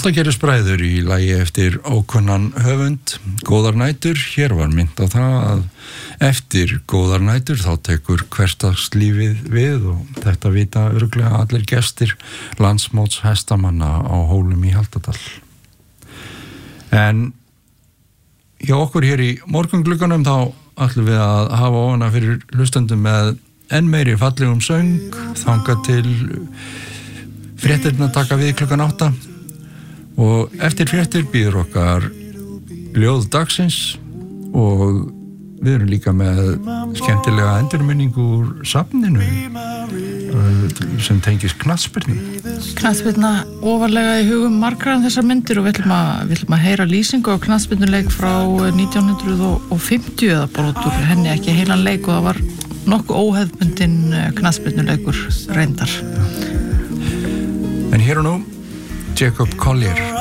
Altagerðisbræður í lagi eftir ókunnan höfund, Góðar nætur. Hér var mynd á það að eftir Góðar nætur þá tekur hversdagslífið við og þetta vita örugglega allir gestir landsmóts hestamanna á Hólum í Hjaltadal. En hjá okkur hér í morgunglugganum þá ætlum við að hafa ofana fyrir hlustendum með enn meiri fallegum söng þangað til fréttirnar taka við klukkan 8 og eftir fréttir býður okkar ljóð dagsins og við erum líka með skemmtilega endurminningu úr safninu sem tengist knattspyrnu. Knattspyrna ofarlega í hugum margra þessar myndir og við ætlum að heyra lýsingu á knattspyrnuleik frá 1950 eða bara út úr henni, ekki heilan leik og það var nokkuð óhefðbundinn knattspyrnuleikur reyndar. En hér og nú Jacob Collier.